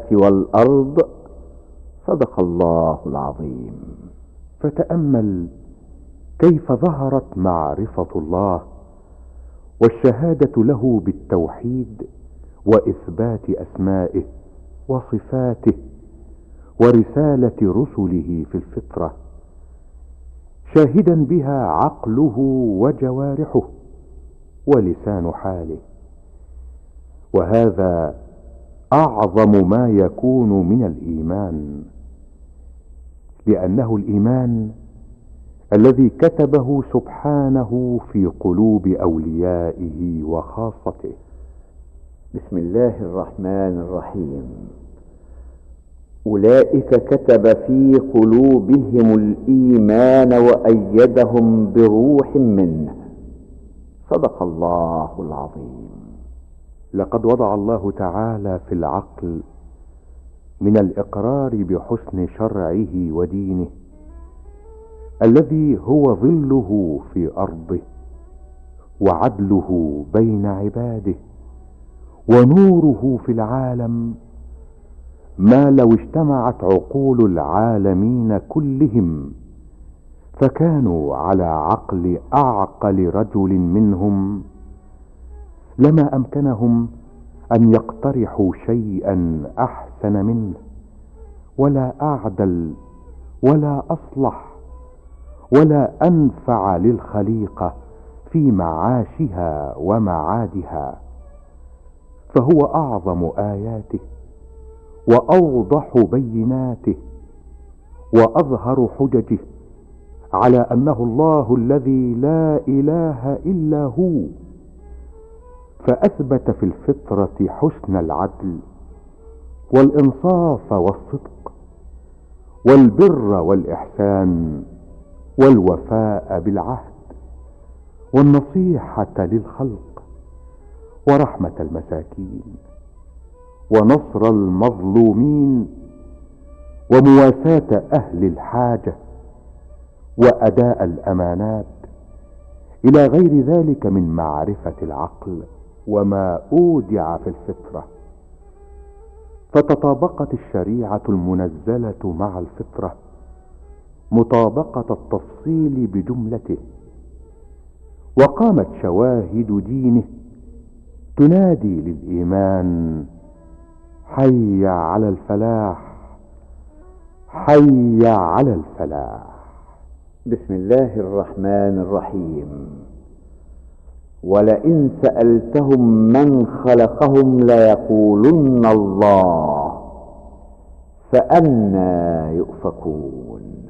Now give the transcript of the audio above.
السماوات والأرض. صدق الله العظيم. فتأمل كيف ظهرت معرفة الله والشهادة له بالتوحيد وإثبات أسمائه وصفاته ورسالة رسله في الفطرة، شاهدا بها عقله وجوارحه ولسان حاله. وهذا أعظم ما يكون من الإيمان، لأنه الإيمان الذي كتبه سبحانه في قلوب أوليائه وخاصته. بسم الله الرحمن الرحيم. أولئك كتب في قلوبهم الإيمان وأيدهم بروح منه. صدق الله العظيم. لقد وضع الله تعالى في العقل من الإقرار بحسن شرعه ودينه الذي هو ظله في أرضه وعدله بين عباده ونوره في العالم، ما لو اجتمعت عقول العالمين كلهم فكانوا على عقل أعقل رجل منهم لما أمكنهم أن يقترحوا شيئا أحسن منه، ولا أعدل ولا أصلح ولا أنفع للخليقة في معاشها ومعادها. فهو أعظم آياته وأوضح بيناته وأظهر حججه على أنه الله الذي لا إله إلا هو، فأثبت في الفطرة حسن العدل والإنصاف والصدق والبر والإحسان والوفاء بالعهد والنصيحة للخلق ورحمة المساكين ونصر المظلومين ومواساة أهل الحاجة وأداء الأمانات إلى غير ذلك من معرفة العقل وما أودع في الفطرة. فتطابقت الشريعة المنزلة مع الفطرة مطابقة التفصيل بجملته، وقامت شواهد دينه تنادي للإيمان: حي على الفلاح، حي على الفلاح. بسم الله الرحمن الرحيم. ولئن سألتهم من خلقهم ليقولن الله، فأنى يؤفكون.